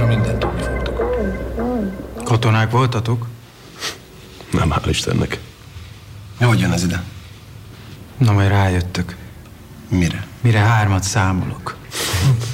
mindent tudni fogtok. Katonák voltatok? Nem, hál' Istennek. Hogy jön ez ide? Na, majd rájöttök. Mire? Mire 3-at számolok.